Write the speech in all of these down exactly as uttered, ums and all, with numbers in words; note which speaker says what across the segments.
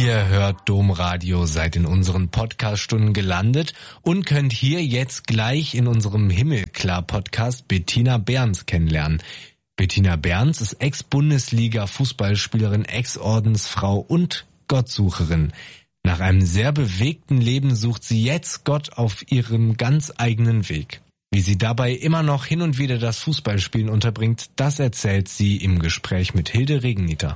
Speaker 1: Ihr hört Domradio, seid in unseren Podcast-Stunden gelandet und könnt hier jetzt gleich in unserem Himmelklar-Podcast Bettina Behrens kennenlernen. Bettina Behrens ist Ex-Bundesliga-Fußballspielerin, Ex-Ordensfrau und Gottsucherin. Nach einem sehr bewegten Leben sucht sie jetzt Gott auf ihrem ganz eigenen Weg. Wie sie dabei immer noch hin und wieder das Fußballspielen unterbringt, das erzählt sie im Gespräch mit Hilde Regennieder.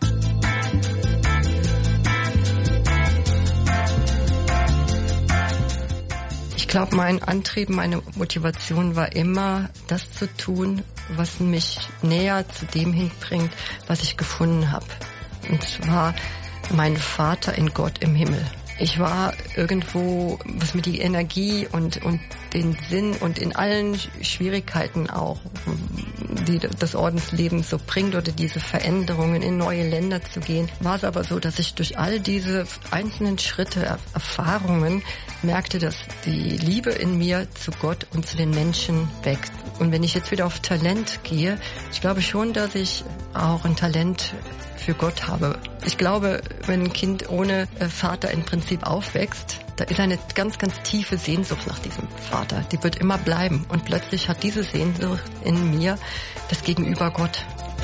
Speaker 2: Ich glaube, mein Antrieb, meine Motivation war immer, das zu tun, was mich näher zu dem hinbringt, was ich gefunden habe. Und zwar mein Vater in Gott im Himmel. Ich war irgendwo, was mir die Energie und, und den Sinn und in allen Schwierigkeiten auch, die das Ordensleben so bringt oder diese Veränderungen in neue Länder zu gehen, war es aber so, dass ich durch all diese einzelnen Schritte, Erfahrungen merkte, dass die Liebe in mir zu Gott und zu den Menschen wächst. Und wenn ich jetzt wieder auf Talent gehe, ich glaube schon, dass ich auch ein Talent für Gott habe. Ich glaube, wenn ein Kind ohne Vater im Prinzip aufwächst, da ist eine ganz, ganz tiefe Sehnsucht nach diesem Vater. Die wird immer bleiben. Und plötzlich hat diese Sehnsucht in mir das Gegenüber Gott.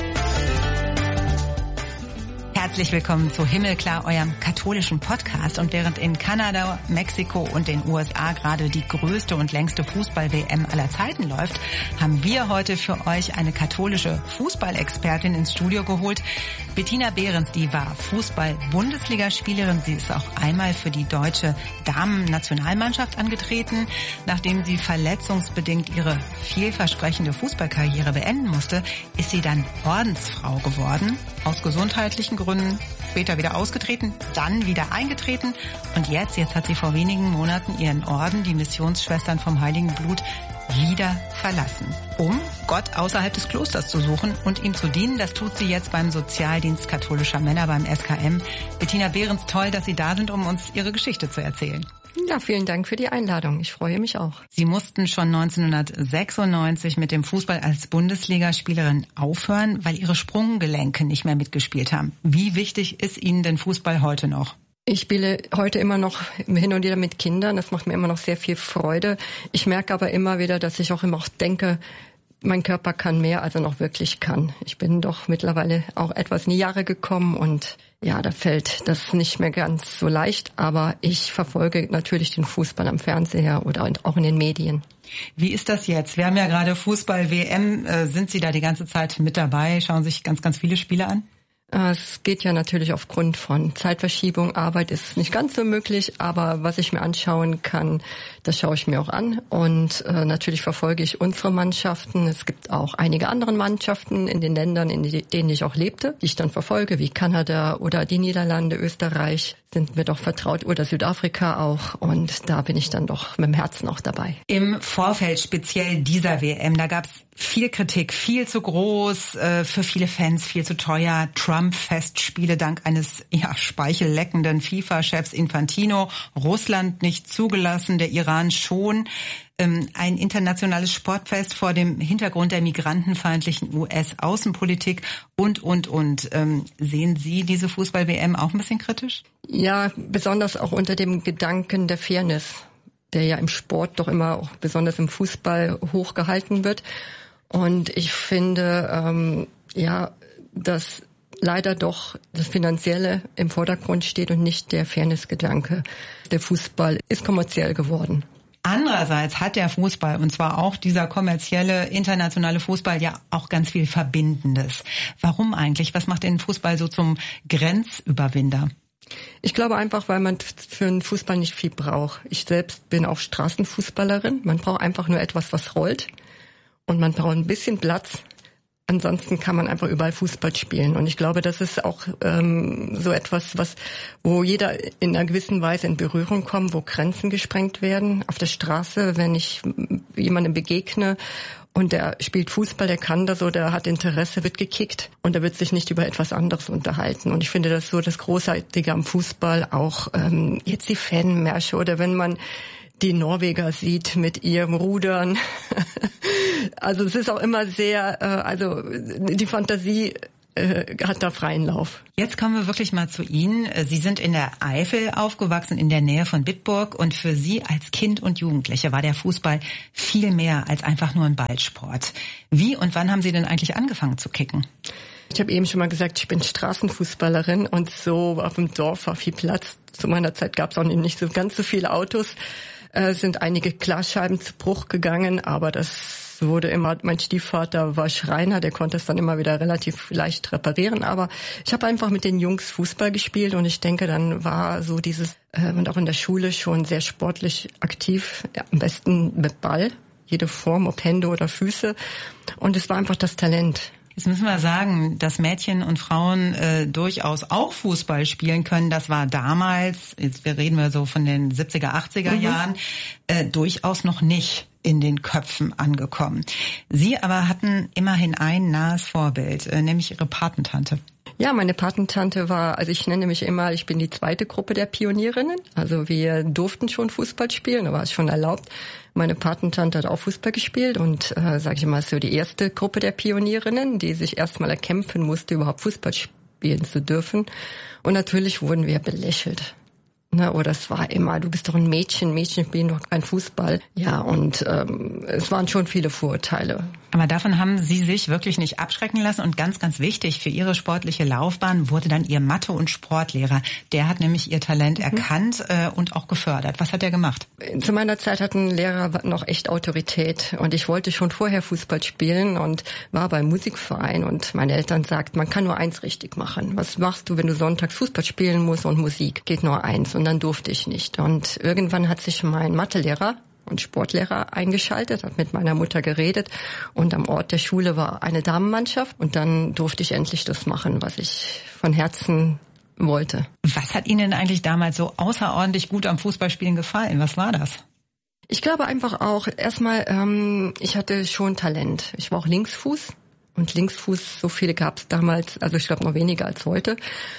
Speaker 3: Herzlich willkommen zu Himmelklar, eurem katholischen Podcast. Und während in Kanada, Mexiko und den U S A gerade die größte und längste Fußball-W M aller Zeiten läuft, haben wir heute für euch eine katholische Fußballexpertin ins Studio geholt. Bettina Behrens, die war Fußball-Bundesligaspielerin. Sie ist auch einmal für die deutsche Damen-Nationalmannschaft angetreten. Nachdem sie verletzungsbedingt ihre vielversprechende Fußballkarriere beenden musste, ist sie dann Ordensfrau geworden. Aus gesundheitlichen Gründen, später wieder ausgetreten, dann wieder eingetreten. Und jetzt, jetzt hat sie vor wenigen Monaten ihren Orden, die Missionsschwestern vom Heiligen Blut, wieder verlassen, um Gott außerhalb des Klosters zu suchen und ihm zu dienen. Das tut sie jetzt beim Sozialdienst katholischer Männer, beim S K M. Bettina Behrens, toll, dass Sie da sind, um uns Ihre Geschichte zu erzählen.
Speaker 2: Ja, vielen Dank für die Einladung. Ich freue mich auch.
Speaker 3: Sie mussten schon neunzehnhundertsechsundneunzig mit dem Fußball als Bundesligaspielerin aufhören, weil Ihre Sprunggelenke nicht mehr mitgespielt haben. Wie wichtig ist Ihnen denn Fußball heute noch?
Speaker 2: Ich spiele heute immer noch hin und wieder mit Kindern. Das macht mir immer noch sehr viel Freude. Ich merke aber immer wieder, dass ich auch immer auch denke, mein Körper kann mehr, als er noch wirklich kann. Ich bin doch mittlerweile auch etwas in die Jahre gekommen und ja, da fällt das nicht mehr ganz so leicht. Aber ich verfolge natürlich den Fußball am Fernseher oder auch in den Medien.
Speaker 3: Wie ist das jetzt? Wir haben ja gerade Fußball-W M. Sind Sie da die ganze Zeit mit dabei? Schauen sich ganz, ganz viele Spiele an?
Speaker 2: Es geht ja natürlich aufgrund von Zeitverschiebung. Arbeit ist nicht ganz so möglich, aber was ich mir anschauen kann, das schaue ich mir auch an. Und äh, natürlich verfolge ich unsere Mannschaften. Es gibt auch einige andere Mannschaften in den Ländern, in denen ich auch lebte, die ich dann verfolge, wie Kanada oder die Niederlande, Österreich sind mir doch vertraut, oder Südafrika auch. Und da bin ich dann doch mit dem Herzen auch dabei.
Speaker 3: Im Vorfeld speziell dieser W M, da gab es viel Kritik, viel zu groß, äh, für viele Fans viel zu teuer. Trump-Festspiele dank eines ja speichelleckenden FIFA-Chefs Infantino. Russland nicht zugelassen, der Iran schon. Ähm, ein internationales Sportfest vor dem Hintergrund der migrantenfeindlichen U S-Außenpolitik und, und, und. Ähm, sehen Sie diese Fußball-W M auch ein bisschen kritisch?
Speaker 2: Ja, besonders auch unter dem Gedanken der Fairness, der ja im Sport doch immer auch besonders im Fußball hochgehalten wird. Und ich finde, ähm, ja, dass leider doch das Finanzielle im Vordergrund steht und nicht der Fairness-Gedanke. Der Fußball ist kommerziell geworden.
Speaker 3: Andererseits hat der Fußball, und zwar auch dieser kommerzielle, internationale Fußball, ja auch ganz viel Verbindendes. Warum eigentlich? Was macht den Fußball so zum Grenzüberwinder?
Speaker 2: Ich glaube einfach, weil man für den Fußball nicht viel braucht. Ich selbst bin auch Straßenfußballerin. Man braucht einfach nur etwas, was rollt. Und man braucht ein bisschen Platz. Ansonsten kann man einfach überall Fußball spielen. Und ich glaube, das ist auch ähm, so etwas, was, wo jeder in einer gewissen Weise in Berührung kommt, wo Grenzen gesprengt werden. Auf der Straße, wenn ich jemandem begegne und der spielt Fußball, der kann das oder hat Interesse, wird gekickt. Und er wird sich nicht über etwas anderes unterhalten. Und ich finde das so das Großartige am Fußball, auch ähm, jetzt die Fanmärsche oder wenn man die Norweger sieht mit ihrem Rudern. Also es ist auch immer sehr, äh, also die Fantasie äh, hat da freien Lauf.
Speaker 3: Jetzt kommen wir wirklich mal zu Ihnen. Sie sind in der Eifel aufgewachsen, in der Nähe von Bitburg. Und für Sie als Kind und Jugendliche war der Fußball viel mehr als einfach nur ein Ballsport. Wie und wann haben Sie denn eigentlich angefangen zu kicken?
Speaker 2: Ich habe eben schon mal gesagt, ich bin Straßenfußballerin und so auf dem Dorf war viel Platz. Zu meiner Zeit gab es auch nicht so ganz so viele Autos. Äh, sind einige Glasscheiben zu Bruch gegangen, aber das wurde immer, mein Stiefvater war Schreiner, der konnte es dann immer wieder relativ leicht reparieren, aber ich habe einfach mit den Jungs Fußball gespielt und ich denke, dann war so dieses, äh, und auch in der Schule schon sehr sportlich aktiv, ja, am besten mit Ball, jede Form, ob Hände oder Füße, und es war einfach das Talent.
Speaker 3: Jetzt müssen wir sagen, dass Mädchen und Frauen äh, durchaus auch Fußball spielen können. Das war damals, jetzt reden wir so von den siebziger, achtziger mhm. Jahren, äh, durchaus noch nicht in den Köpfen angekommen. Sie aber hatten immerhin ein nahes Vorbild, äh, nämlich Ihre Patentante.
Speaker 2: Ja, meine Patentante war, also ich nenne mich immer, ich bin die zweite Gruppe der Pionierinnen. Also wir durften schon Fußball spielen, da war es schon erlaubt. Meine Patentante hat auch Fußball gespielt und, äh, sage ich mal, so die erste Gruppe der Pionierinnen, die sich erstmal erkämpfen musste, überhaupt Fußball spielen zu dürfen. Und natürlich wurden wir belächelt. Ne, oder es war immer, du bist doch ein Mädchen, Mädchen spielen doch kein Fußball. Ja, und ähm, es waren schon viele Vorurteile.
Speaker 3: Aber davon haben Sie sich wirklich nicht abschrecken lassen. Und ganz, ganz wichtig, für Ihre sportliche Laufbahn wurde dann Ihr Mathe- und Sportlehrer. Der hat nämlich Ihr Talent mhm. erkannt äh, und auch gefördert. Was hat er gemacht?
Speaker 2: Zu meiner Zeit hat ein Lehrer noch echt Autorität. Und ich wollte schon vorher Fußball spielen und war beim Musikverein. Und meine Eltern sagten, man kann nur eins richtig machen. Was machst du, wenn du sonntags Fußball spielen musst und Musik? Geht nur eins. Und dann durfte ich nicht. Und irgendwann hat sich mein Mathelehrer und Sportlehrer eingeschaltet, hat mit meiner Mutter geredet und am Ort der Schule war eine Damenmannschaft und dann durfte ich endlich das machen, was ich von Herzen wollte.
Speaker 3: Was hat Ihnen denn eigentlich damals so außerordentlich gut am Fußballspielen gefallen? Was war das?
Speaker 2: Ich glaube einfach auch, erstmal, ähm, ich hatte schon Talent. Ich war auch Linksfuß und Linksfuß, so viele gab es damals, also ich glaube noch weniger als heute.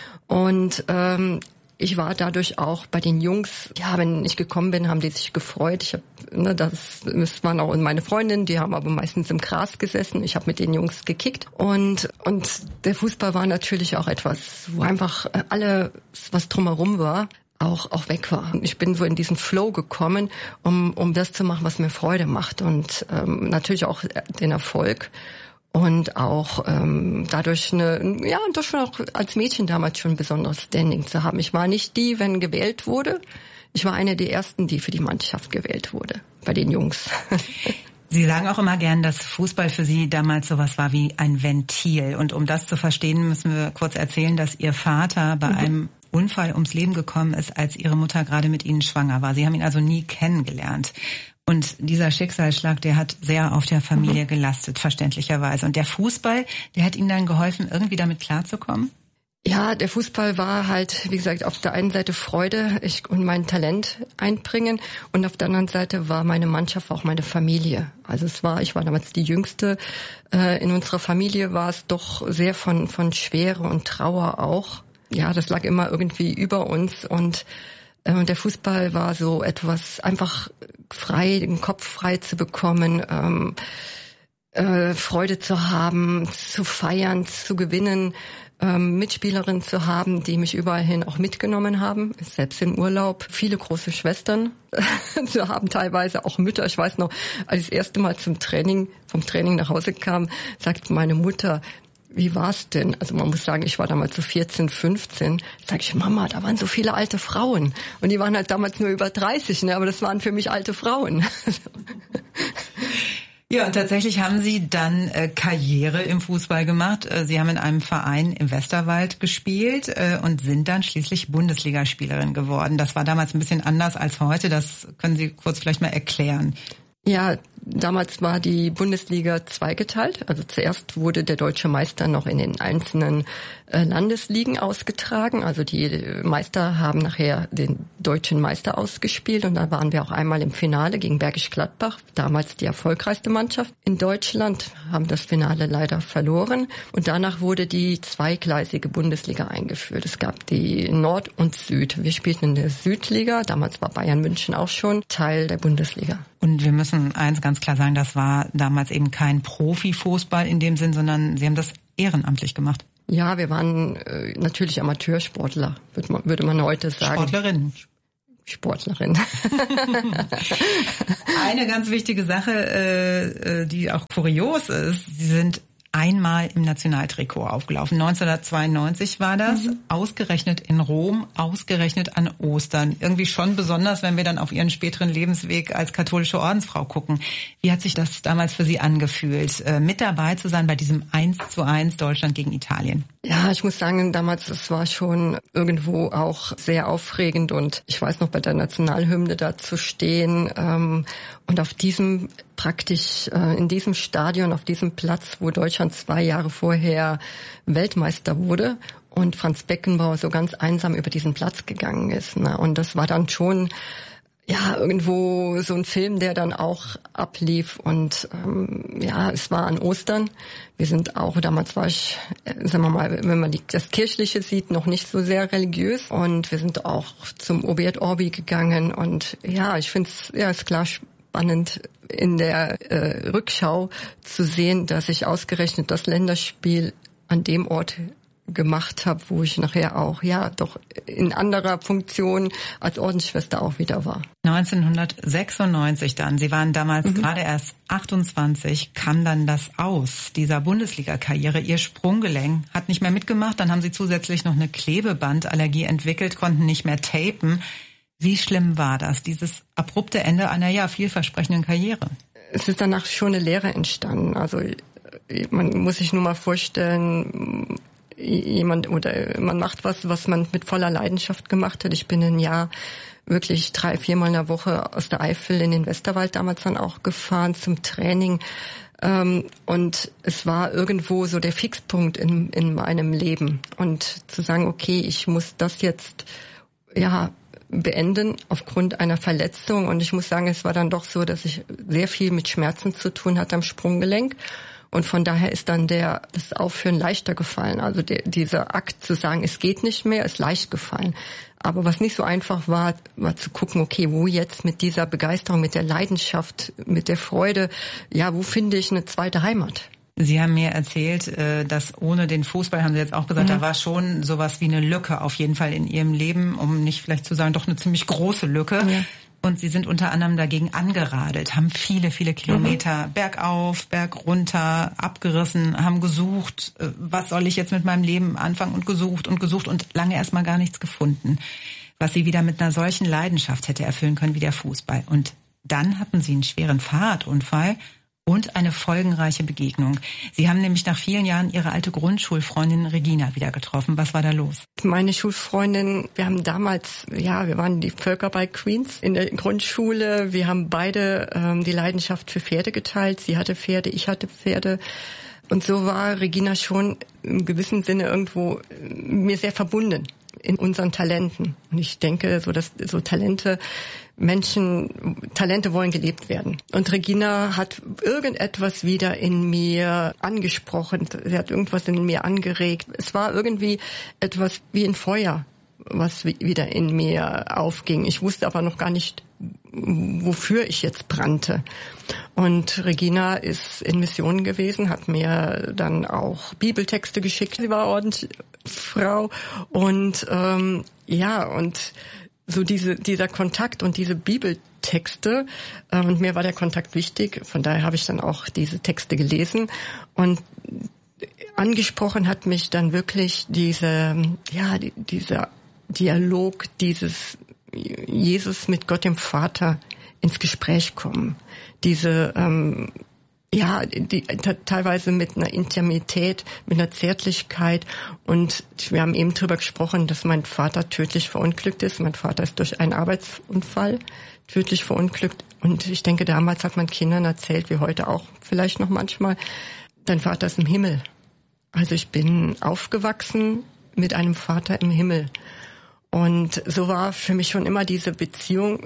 Speaker 2: Und ähm, ich war dadurch auch bei den Jungs, ja, wenn ich gekommen bin, haben die sich gefreut. Ich hab, ne, das, das waren auch meine Freundinnen, die haben aber meistens im Gras gesessen. Ich habe mit den Jungs gekickt und und der Fußball war natürlich auch etwas, wo einfach alles, was drumherum war, auch auch weg war. Ich bin so in diesen Flow gekommen, um um das zu machen, was mir Freude macht und ähm, natürlich auch den Erfolg. Und auch ähm, dadurch eine, ja, und das schon auch als Mädchen damals schon ein besonderes Standing zu haben. Ich war nicht die, wenn gewählt wurde. Ich war eine der ersten, die für die Mannschaft gewählt wurde, bei den Jungs.
Speaker 3: Sie sagen auch immer gern, dass Fußball für Sie damals sowas war wie ein Ventil. Und um das zu verstehen, müssen wir kurz erzählen, dass Ihr Vater bei mhm. einem Unfall ums Leben gekommen ist, als Ihre Mutter gerade mit Ihnen schwanger war. Sie haben ihn also nie kennengelernt. Und dieser Schicksalsschlag, der hat sehr auf der Familie gelastet, verständlicherweise. Und der Fußball, der hat Ihnen dann geholfen, irgendwie damit klarzukommen?
Speaker 2: Ja, der Fußball war halt, wie gesagt, auf der einen Seite Freude ich, und mein Talent einbringen und auf der anderen Seite war meine Mannschaft auch meine Familie. Also es war, ich war damals die Jüngste. Äh, in unserer Familie war es doch sehr von von Schwere und Trauer auch. Ja, das lag immer irgendwie über uns und Und der Fußball war so etwas, einfach frei, den Kopf frei zu bekommen, ähm, äh, Freude zu haben, zu feiern, zu gewinnen, ähm, Mitspielerinnen zu haben, die mich überall hin auch mitgenommen haben, selbst im Urlaub. Viele große Schwestern zu haben, teilweise auch Mütter. Ich weiß noch, als ich das erste Mal zum Training, vom Training nach Hause kam, sagte meine Mutter, wie war's denn? Also man muss sagen, ich war damals so vierzehn, fünfzehn. Sag ich, Mama, da waren so viele alte Frauen. Und die waren halt damals nur über dreißig, ne? Aber das waren für mich alte Frauen.
Speaker 3: Ja, und tatsächlich haben Sie dann äh, Karriere im Fußball gemacht. Äh, Sie haben in einem Verein im Westerwald gespielt äh, und sind dann schließlich Bundesligaspielerin geworden. Das war damals ein bisschen anders als heute. Das können Sie kurz vielleicht mal erklären.
Speaker 2: Ja, damals war die Bundesliga zweigeteilt. Also zuerst wurde der deutsche Meister noch in den einzelnen äh, Landesligen ausgetragen. Also die Meister haben nachher den deutschen Meister ausgespielt und da waren wir auch einmal im Finale gegen Bergisch Gladbach, damals die erfolgreichste Mannschaft in Deutschland, haben das Finale leider verloren und danach wurde die zweigleisige Bundesliga eingeführt. Es gab die Nord und Süd. Wir spielten in der Südliga, damals war Bayern München auch schon Teil der Bundesliga.
Speaker 3: Und wir müssen eins ganz klar sagen, das war damals eben kein Profifußball in dem Sinn, sondern Sie haben das ehrenamtlich gemacht.
Speaker 2: Ja, wir waren äh, natürlich Amateursportler, würde man, würde man heute sagen.
Speaker 3: Sportlerinnen.
Speaker 2: Sportlerin.
Speaker 3: Eine ganz wichtige Sache, äh, die auch kurios ist, Sie sind einmal im Nationaltrikot aufgelaufen. neunzehnhundertzweiundneunzig war das, mhm. ausgerechnet in Rom, ausgerechnet an Ostern. Irgendwie schon besonders, wenn wir dann auf Ihren späteren Lebensweg als katholische Ordensfrau gucken. Wie hat sich das damals für Sie angefühlt, äh, mit dabei zu sein bei diesem eins zu eins Deutschland gegen Italien?
Speaker 2: Ja, ich muss sagen, damals, es war schon irgendwo auch sehr aufregend und ich weiß noch, bei der Nationalhymne da zu stehen ähm, und auf diesem praktisch äh, in diesem Stadion, auf diesem Platz, wo Deutschland zwei Jahre vorher Weltmeister wurde und Franz Beckenbauer so ganz einsam über diesen Platz gegangen ist. Ne? Und das war dann schon ja irgendwo so ein Film, der dann auch ablief und ähm, ja, es war an Ostern. Wir sind auch, damals war ich, äh, sagen wir mal, wenn man die, das Kirchliche sieht, noch nicht so sehr religiös und wir sind auch zum Obi et Orbi gegangen und ja, ich finde es, ja, ist klar spannend in der äh, Rückschau zu sehen, dass ich ausgerechnet das Länderspiel an dem Ort gemacht habe, wo ich nachher auch, ja, doch in anderer Funktion als Ordensschwester auch wieder war.
Speaker 3: neunzehnhundertsechsundneunzig dann, Sie waren damals mhm. gerade erst achtundzwanzig, kam dann das aus dieser Bundesliga-Karriere. Ihr Sprunggelenk hat nicht mehr mitgemacht, dann haben Sie zusätzlich noch eine Klebebandallergie entwickelt, konnten nicht mehr tapen. Wie schlimm war das, dieses abrupte Ende einer ja vielversprechenden Karriere?
Speaker 2: Es ist danach schon eine Lehre entstanden. Also man muss sich nur mal vorstellen, jemand oder man macht was, was man mit voller Leidenschaft gemacht hat. Ich bin ein Jahr wirklich drei, viermal in der Woche aus der Eifel in den Westerwald damals dann auch gefahren zum Training. Und es war irgendwo so der Fixpunkt in, in meinem Leben. Und zu sagen, okay, ich muss das jetzt, ja, beenden aufgrund einer Verletzung. Und ich muss sagen, es war dann doch so, dass ich sehr viel mit Schmerzen zu tun hatte am Sprunggelenk. Und von daher ist dann der das Aufhören leichter gefallen. Also der, dieser Akt zu sagen, es geht nicht mehr, ist leicht gefallen. Aber was nicht so einfach war, war zu gucken, okay, wo jetzt mit dieser Begeisterung, mit der Leidenschaft, mit der Freude, ja, wo finde ich eine zweite Heimat?
Speaker 3: Sie haben mir erzählt, dass ohne den Fußball, haben Sie jetzt auch gesagt, mhm. da war schon sowas wie eine Lücke auf jeden Fall in Ihrem Leben, um nicht vielleicht zu sagen, doch eine ziemlich große Lücke. Ja. Und Sie sind unter anderem dagegen angeradelt, haben viele, viele Kilometer mhm. bergauf, bergunter, abgerissen, haben gesucht, was soll ich jetzt mit meinem Leben anfangen und gesucht und gesucht und lange erstmal gar nichts gefunden, was Sie wieder mit einer solchen Leidenschaft hätte erfüllen können wie der Fußball. Und dann hatten Sie einen schweren Fahrradunfall und eine folgenreiche Begegnung. Sie haben nämlich nach vielen Jahren Ihre alte Grundschulfreundin Regina wieder getroffen. Was war da los?
Speaker 2: Meine Schulfreundin, wir haben damals, ja, wir waren die Völkerbike Queens in der Grundschule. Wir haben beide ähm, die Leidenschaft für Pferde geteilt. Sie hatte Pferde, ich hatte Pferde. Und so war Regina schon im gewissen Sinne irgendwo mir sehr verbunden in unseren Talenten. Und ich denke, so dass so Talente Menschen, Talente wollen gelebt werden. Und Regina hat irgendetwas wieder in mir angesprochen. Sie hat irgendwas in mir angeregt. Es war irgendwie etwas wie ein Feuer, was wieder in mir aufging. Ich wusste aber noch gar nicht, wofür ich jetzt brannte. Und Regina ist in Mission gewesen, hat mir dann auch Bibeltexte geschickt. Sie war Ordensfrau und ähm, ja, und so diese dieser Kontakt und diese Bibeltexte, äh, und mir war der Kontakt wichtig, von daher habe ich dann auch diese Texte gelesen und angesprochen hat mich dann wirklich diese ja die, dieser Dialog, dieses Jesus mit Gott dem Vater ins Gespräch kommen, diese ähm, ja, die, teilweise mit einer Intimität, mit einer Zärtlichkeit. Und wir haben eben drüber gesprochen, dass mein Vater tödlich verunglückt ist. Mein Vater ist durch einen Arbeitsunfall tödlich verunglückt. Und ich denke, damals hat man Kindern erzählt, wie heute auch vielleicht noch manchmal, dein Vater ist im Himmel. Also ich bin aufgewachsen mit einem Vater im Himmel. Und so war für mich schon immer diese Beziehung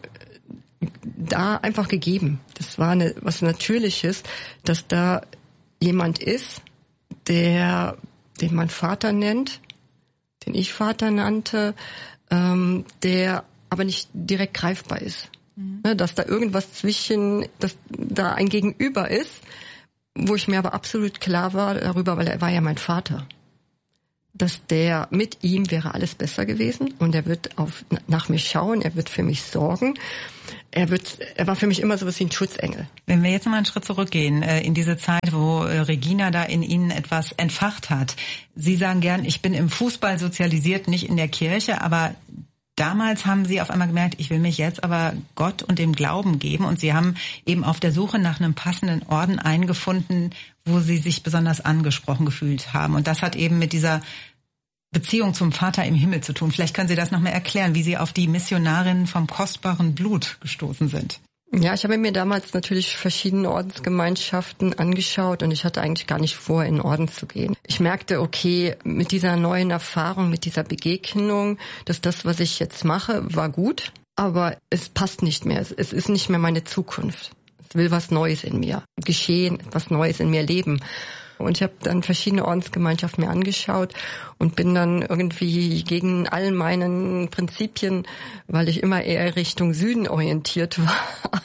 Speaker 2: da einfach gegeben. Das war eine, was Natürliches, dass da jemand ist, der, den man Vater nennt, den ich Vater nannte, ähm, der aber nicht direkt greifbar ist. Mhm. Ne, dass da irgendwas zwischen, dass da ein Gegenüber ist, wo ich mir aber absolut klar war darüber, weil er war ja mein Vater. dass der mit ihm wäre alles besser gewesen und er wird auf, nach mir schauen, er wird für mich sorgen. Er wird, er war für mich immer so was wie ein Schutzengel.
Speaker 3: Wenn wir jetzt mal einen Schritt zurückgehen, äh, in diese Zeit, wo äh, Regina da in Ihnen etwas entfacht hat. Sie sagen gern, ich bin im Fußball sozialisiert, nicht in der Kirche, aber damals haben Sie auf einmal gemerkt, ich will mich jetzt aber Gott und dem Glauben geben. Und Sie haben eben auf der Suche nach einem passenden Orden eingefunden, wo Sie sich besonders angesprochen gefühlt haben. Und das hat eben mit dieser Beziehung zum Vater im Himmel zu tun. Vielleicht können Sie das noch mal erklären, wie Sie auf die Missionarin vom kostbaren Blut gestoßen sind.
Speaker 2: Ja, ich habe mir damals natürlich verschiedene Ordensgemeinschaften angeschaut und ich hatte eigentlich gar nicht vor, in Orden zu gehen. Ich merkte, okay, mit dieser neuen Erfahrung, mit dieser Begegnung, dass das, was ich jetzt mache, war gut, aber es passt nicht mehr. Es ist nicht mehr meine Zukunft. Es will was Neues in mir geschehen, was Neues in mir leben. Und ich habe dann verschiedene Ordensgemeinschaften mir angeschaut und bin dann irgendwie gegen all meinen Prinzipien, weil ich immer eher Richtung Süden orientiert war,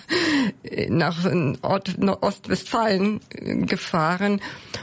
Speaker 2: nach Ort, Ostwestfalen gefahren.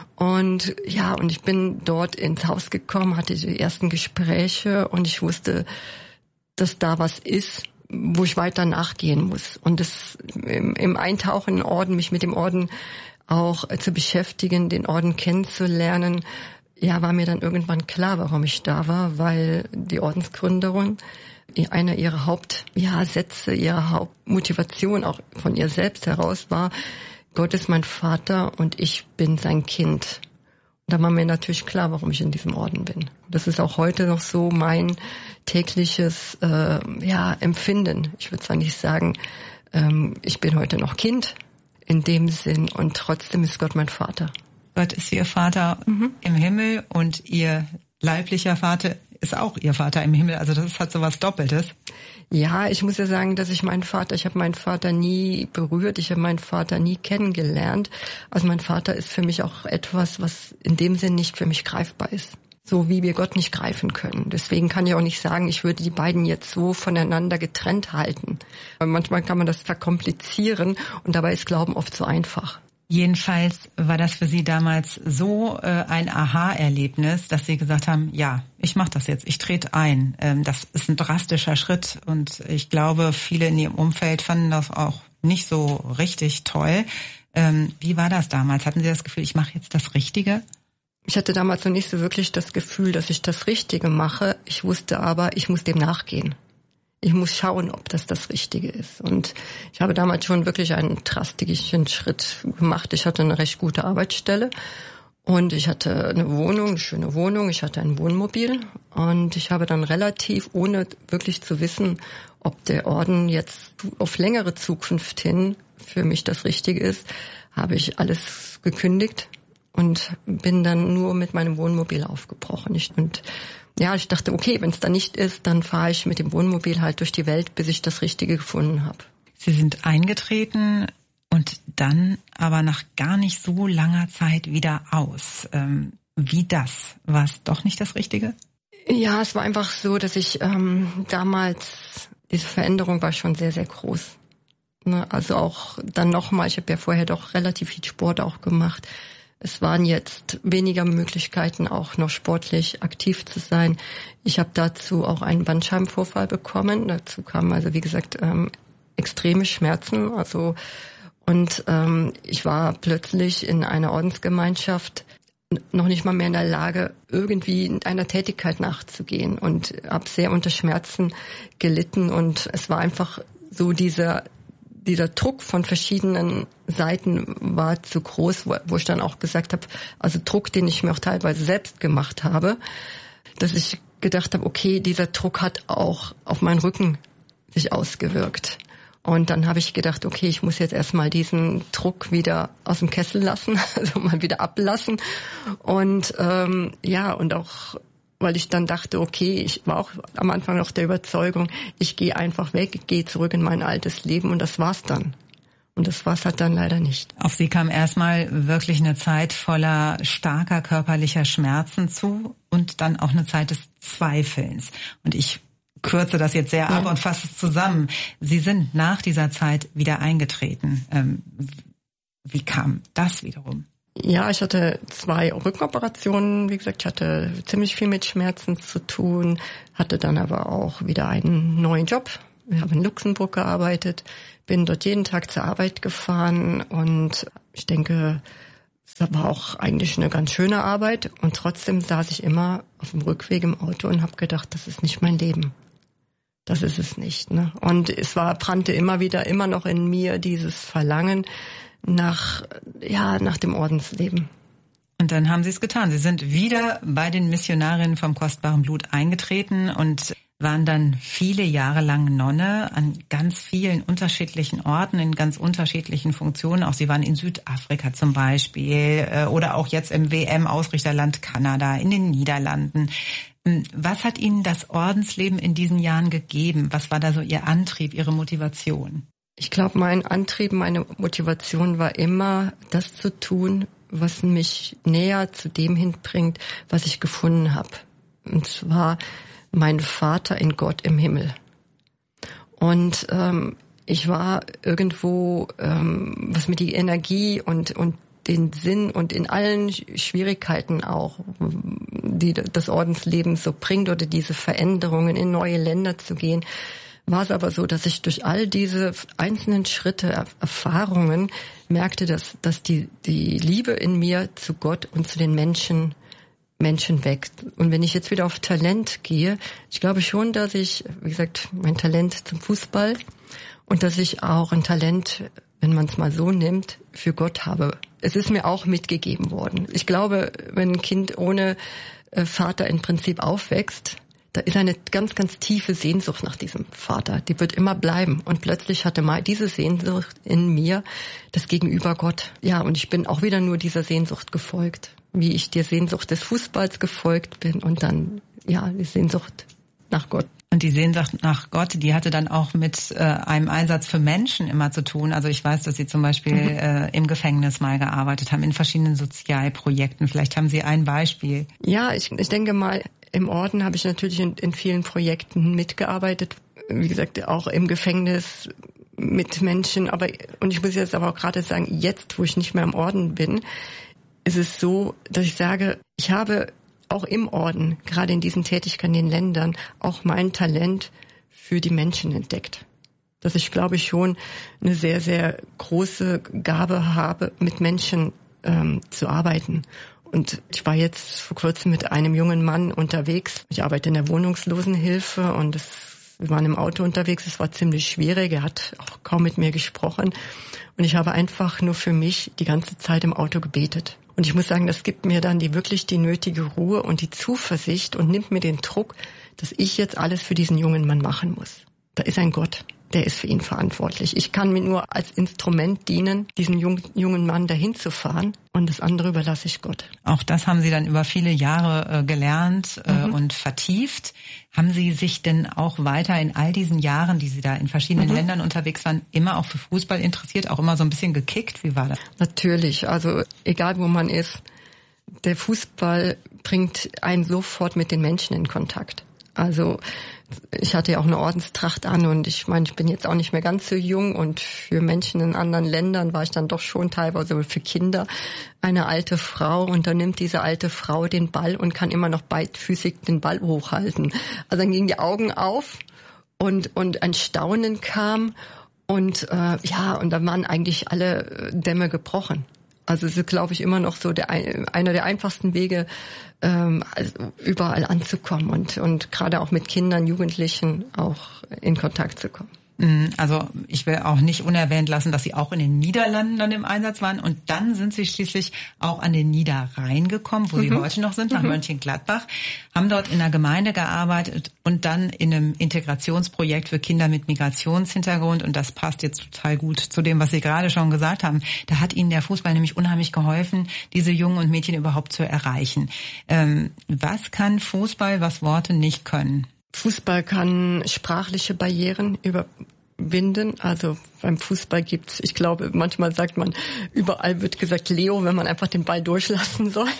Speaker 2: Und ja, und ich bin dort ins Haus gekommen, hatte die ersten Gespräche und ich wusste, dass da was ist, wo ich weiter nachgehen muss. Und das im, im Eintauchen in den Orden, mich mit dem Orden auch zu beschäftigen, den Orden kennenzulernen, ja, war mir dann irgendwann klar, warum ich da war, weil die Ordensgründerin, einer ihrer Hauptsätze, ja, ihre Hauptmotivation auch von ihr selbst heraus war, Gott ist mein Vater und ich bin sein Kind. Und da war mir natürlich klar, warum ich in diesem Orden bin. Das ist auch heute noch so mein tägliches äh, ja, Empfinden. Ich würde zwar nicht sagen, ähm, ich bin heute noch Kind, in dem Sinn. Und trotzdem ist Gott mein Vater.
Speaker 3: Gott ist Ihr Vater mhm. im Himmel und Ihr leiblicher Vater ist auch Ihr Vater im Himmel. Also das hat so was Doppeltes.
Speaker 2: Ja, ich muss ja sagen, dass ich meinen Vater, ich habe meinen Vater nie berührt, ich habe meinen Vater nie kennengelernt. Also mein Vater ist für mich auch etwas, was in dem Sinn nicht für mich greifbar ist. So wie wir Gott nicht greifen können. Deswegen kann ich auch nicht sagen, ich würde die beiden jetzt so voneinander getrennt halten. Weil manchmal kann man das verkomplizieren und dabei ist Glauben oft so einfach.
Speaker 3: Jedenfalls war das für Sie damals so äh, ein Aha-Erlebnis, dass Sie gesagt haben, ja, ich mache das jetzt, ich trete ein. Ähm, das ist ein drastischer Schritt und ich glaube, viele in Ihrem Umfeld fanden das auch nicht so richtig toll. Ähm, wie war das damals? Hatten Sie das Gefühl, ich mache jetzt das Richtige?
Speaker 2: Ich hatte damals noch nicht so wirklich das Gefühl, dass ich das Richtige mache. Ich wusste aber, ich muss dem nachgehen. Ich muss schauen, ob das das Richtige ist. Und ich habe damals schon wirklich einen drastischen Schritt gemacht. Ich hatte eine recht gute Arbeitsstelle und ich hatte eine Wohnung, eine schöne Wohnung. Ich hatte ein Wohnmobil und ich habe dann relativ, ohne wirklich zu wissen, ob der Orden jetzt auf längere Zukunft hin für mich das Richtige ist, habe ich alles gekündigt. Und bin dann nur mit meinem Wohnmobil aufgebrochen. Ich, und ja, ich dachte, okay, wenn es da nicht ist, dann fahre ich mit dem Wohnmobil halt durch die Welt, bis ich das Richtige gefunden habe.
Speaker 3: Sie sind eingetreten und dann aber nach gar nicht so langer Zeit wieder aus. Ähm, wie das? War es doch nicht das Richtige?
Speaker 2: Ja, es war einfach so, dass ich ähm, damals, diese Veränderung war schon sehr, sehr groß. Ne, also auch dann nochmal, ich habe ja vorher doch relativ viel Sport auch gemacht. Es waren jetzt weniger Möglichkeiten, auch noch sportlich aktiv zu sein. Ich habe dazu auch einen Bandscheibenvorfall bekommen. Dazu kamen also, wie gesagt, ähm, extreme Schmerzen. Also und ähm, ich war plötzlich in einer Ordensgemeinschaft noch nicht mal mehr in der Lage, irgendwie in einer Tätigkeit nachzugehen und habe sehr unter Schmerzen gelitten. Und es war einfach so dieser Dieser Druck von verschiedenen Seiten war zu groß, wo ich dann auch gesagt habe, also Druck, den ich mir auch teilweise selbst gemacht habe, dass ich gedacht habe, okay, dieser Druck hat auch auf meinen Rücken sich ausgewirkt. Und dann habe ich gedacht, okay, ich muss jetzt erstmal diesen Druck wieder aus dem Kessel lassen, also mal wieder ablassen. Und ähm, ja, und auch weil ich dann dachte, okay, ich war auch am Anfang noch der Überzeugung, ich gehe einfach weg, ich gehe zurück in mein altes Leben und das war's dann. Und das war's halt dann leider nicht.
Speaker 3: Auf Sie kam erstmal wirklich eine Zeit voller starker körperlicher Schmerzen zu und dann auch eine Zeit des Zweifelns. Und ich kürze das jetzt sehr ab ja. und fasse es zusammen. Sie sind nach dieser Zeit wieder eingetreten. Ähm, wie kam das wiederum?
Speaker 2: Ja, ich hatte zwei Rückenoperationen. Wie gesagt, ich hatte ziemlich viel mit Schmerzen zu tun, hatte dann aber auch wieder einen neuen Job. Ich habe in Luxemburg gearbeitet, bin dort jeden Tag zur Arbeit gefahren und ich denke, es war auch eigentlich eine ganz schöne Arbeit und trotzdem saß ich immer auf dem Rückweg im Auto und habe gedacht, das ist nicht mein Leben. Das ist es nicht, ne? Und es war, brannte immer wieder, immer noch in mir dieses Verlangen nach, ja, nach dem Ordensleben.
Speaker 3: Und dann haben Sie es getan. Sie sind wieder bei den Missionarinnen vom kostbaren Blut eingetreten und waren dann viele Jahre lang Nonne an ganz vielen unterschiedlichen Orten, in ganz unterschiedlichen Funktionen. Auch Sie waren in Südafrika zum Beispiel oder auch jetzt im W M-Ausrichterland Kanada, in den Niederlanden. Was hat Ihnen das Ordensleben in diesen Jahren gegeben? Was war da so Ihr Antrieb, Ihre Motivation?
Speaker 2: Ich glaube, mein Antrieb, meine Motivation war immer, das zu tun, was mich näher zu dem hinbringt, was ich gefunden habe. Und zwar mein Vater in Gott im Himmel. Und ähm, ich war irgendwo, ähm, was mir die Energie und und den Sinn und in allen Schwierigkeiten auch, die das Ordensleben so bringt oder diese Veränderungen in neue Länder zu gehen, war es aber so, dass ich durch all diese einzelnen Schritte, Erfahrungen merkte, dass dass die die Liebe in mir zu Gott und zu den Menschen Menschen wächst. Und wenn ich jetzt wieder auf Talent gehe, ich glaube schon, dass ich, wie gesagt, mein Talent zum Fußball und dass ich auch ein Talent, wenn man es mal so nimmt, für Gott habe. Es ist mir auch mitgegeben worden. Ich glaube, wenn ein Kind ohne Vater im Prinzip aufwächst, da ist eine ganz, ganz tiefe Sehnsucht nach diesem Vater. Die wird immer bleiben. Und plötzlich hatte mal diese Sehnsucht in mir das Gegenüber Gott. Ja, und ich bin auch wieder nur dieser Sehnsucht gefolgt, wie ich der Sehnsucht des Fußballs gefolgt bin und dann, ja, die Sehnsucht nach Gott.
Speaker 3: Und die Sehnsucht nach Gott, die hatte dann auch mit äh, einem Einsatz für Menschen immer zu tun. Also ich weiß, dass Sie zum Beispiel mhm. äh, im Gefängnis mal gearbeitet haben, in verschiedenen Sozialprojekten. Vielleicht haben Sie ein Beispiel.
Speaker 2: Ja, ich, ich denke mal, im Orden habe ich natürlich in, in vielen Projekten mitgearbeitet. Wie gesagt, auch im Gefängnis mit Menschen. Aber und ich muss jetzt aber auch gerade sagen, jetzt, wo ich nicht mehr im Orden bin, ist es so, dass ich sage, ich habe auch im Orden, gerade in diesen Tätigkeiten in den Ländern, auch mein Talent für die Menschen entdeckt. Dass ich, glaube ich, schon eine sehr, sehr große Gabe habe, mit Menschen ähm, zu arbeiten. Und ich war jetzt vor kurzem mit einem jungen Mann unterwegs. Ich arbeite in der Wohnungslosenhilfe und es, wir waren im Auto unterwegs. Es war ziemlich schwierig. Er hat auch kaum mit mir gesprochen. Und ich habe einfach nur für mich die ganze Zeit im Auto gebetet. Und ich muss sagen, das gibt mir dann die wirklich die nötige Ruhe und die Zuversicht und nimmt mir den Druck, dass ich jetzt alles für diesen jungen Mann machen muss. Da ist ein Gott, der ist für ihn verantwortlich. Ich kann mir nur als Instrument dienen, diesen jungen, jungen Mann dahin zu fahren und das andere überlasse ich Gott.
Speaker 3: Auch das haben Sie dann über viele Jahre äh, gelernt äh, mhm. und vertieft. Haben Sie sich denn auch weiter in all diesen Jahren, die Sie da in verschiedenen mhm. Ländern unterwegs waren, immer auch für Fußball interessiert, auch immer so ein bisschen gekickt? Wie war das?
Speaker 2: Natürlich, also egal wo man ist, der Fußball bringt einen sofort mit den Menschen in Kontakt. Also ich hatte ja auch eine Ordenstracht an und ich meine, ich bin jetzt auch nicht mehr ganz so jung und für Menschen in anderen Ländern war ich dann doch schon teilweise für Kinder eine alte Frau und dann nimmt diese alte Frau den Ball und kann immer noch beidfüßig den Ball hochhalten. Also dann gingen die Augen auf und und ein Staunen kam und äh, ja, und dann waren eigentlich alle Dämme gebrochen. Also es ist, glaube ich, immer noch so der, einer der einfachsten Wege, ähm, also überall anzukommen und, und gerade auch mit Kindern, Jugendlichen auch in Kontakt zu kommen.
Speaker 3: Also ich will auch nicht unerwähnt lassen, dass Sie auch in den Niederlanden dann im Einsatz waren und dann sind Sie schließlich auch an den Niederrhein gekommen, wo mhm. Sie heute noch sind, nach mhm. Mönchengladbach, haben dort in einer Gemeinde gearbeitet und dann in einem Integrationsprojekt für Kinder mit Migrationshintergrund und das passt jetzt total gut zu dem, was Sie gerade schon gesagt haben. Da hat Ihnen der Fußball nämlich unheimlich geholfen, diese Jungen und Mädchen überhaupt zu erreichen. Ähm, was kann Fußball, was Worte nicht können?
Speaker 2: Fußball kann sprachliche Barrieren überwinden. Also beim Fußball gibt's, ich glaube, manchmal sagt man, überall wird gesagt Leo, wenn man einfach den Ball durchlassen soll.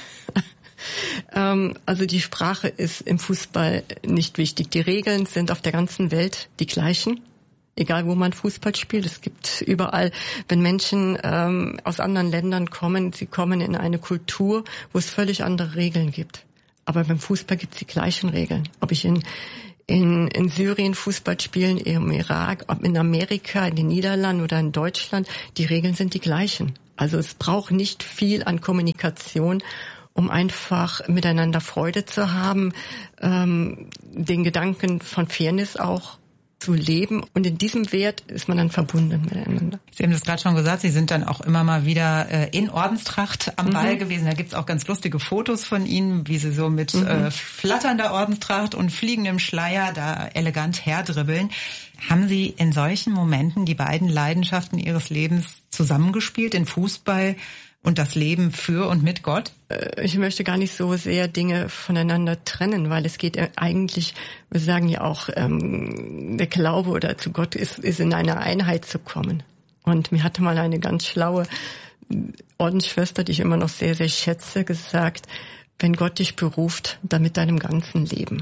Speaker 2: ähm, also die Sprache ist im Fußball nicht wichtig. Die Regeln sind auf der ganzen Welt die gleichen. egal wo man Fußball spielt. Es gibt überall, wenn Menschen ähm, aus anderen Ländern kommen, sie kommen in eine Kultur, wo es völlig andere Regeln gibt. Aber beim Fußball gibt es die gleichen Regeln. Ob ich in in, in Syrien Fußball spielen, im Irak, ob in Amerika, in den Niederlanden oder in Deutschland, die Regeln sind die gleichen. Also es braucht nicht viel an Kommunikation, um einfach miteinander Freude zu haben, ähm, den Gedanken von Fairness auch zu leben. Und in diesem Wert ist man dann verbunden miteinander.
Speaker 3: Sie haben das gerade schon gesagt, Sie sind dann auch immer mal wieder äh, in Ordenstracht am mhm. Ball gewesen. Da gibt's auch ganz lustige Fotos von Ihnen, wie Sie so mit mhm. äh, flatternder Ordenstracht und fliegendem Schleier da elegant herdribbeln. Haben Sie in solchen Momenten die beiden Leidenschaften Ihres Lebens zusammengespielt, den Fußball und das Leben für und mit Gott?
Speaker 2: Ich möchte gar nicht so sehr Dinge voneinander trennen, weil es geht eigentlich, wir sagen ja auch, ähm, der Glaube oder zu Gott ist, ist in eine Einheit zu kommen. Und mir hatte mal eine ganz schlaue Ordensschwester, die ich immer noch sehr, sehr schätze, gesagt, wenn Gott dich beruft, dann mit deinem ganzen Leben.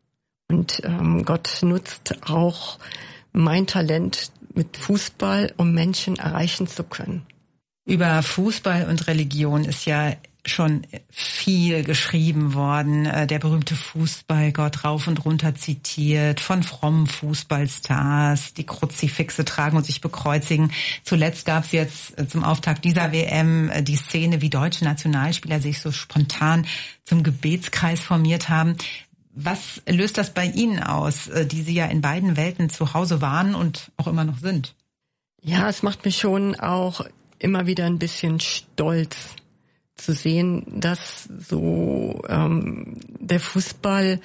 Speaker 2: Und ähm, Gott nutzt auch mein Talent mit Fußball, um Menschen erreichen zu können.
Speaker 3: Über Fußball und Religion ist ja schon viel geschrieben worden. Der berühmte Fußballgott rauf und runter zitiert, von frommen Fußballstars, die Kruzifixe tragen und sich bekreuzigen. Zuletzt gab es jetzt zum Auftakt dieser W M die Szene, wie deutsche Nationalspieler sich so spontan zum Gebetskreis formiert haben. Was löst das bei Ihnen aus, die Sie ja in beiden Welten zu Hause waren und auch immer noch sind?
Speaker 2: Ja, es macht mich schon auch immer wieder ein bisschen stolz zu sehen, dass so ähm, der Fußball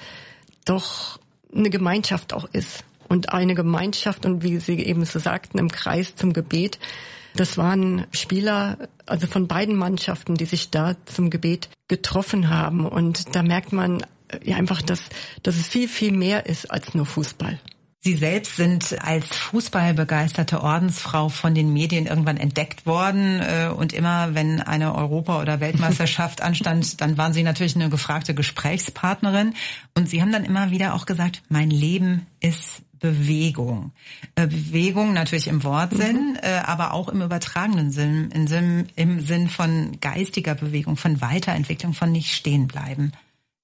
Speaker 2: doch eine Gemeinschaft auch ist. Und eine Gemeinschaft, und wie Sie eben so sagten, im Kreis zum Gebet, das waren Spieler, also von beiden Mannschaften, die sich da zum Gebet getroffen haben. Und da merkt man ja einfach, dass, dass es viel, viel mehr ist als nur Fußball.
Speaker 3: Sie selbst sind als fußballbegeisterte Ordensfrau von den Medien irgendwann entdeckt worden. Und immer, wenn eine Europa- oder Weltmeisterschaft anstand, dann waren Sie natürlich eine gefragte Gesprächspartnerin. Und Sie haben dann immer wieder auch gesagt, mein Leben ist Bewegung. Bewegung natürlich im Wortsinn, mhm. aber auch im übertragenen Sinn, im Sinn, im Sinn von geistiger Bewegung, von Weiterentwicklung, von nicht stehen bleiben.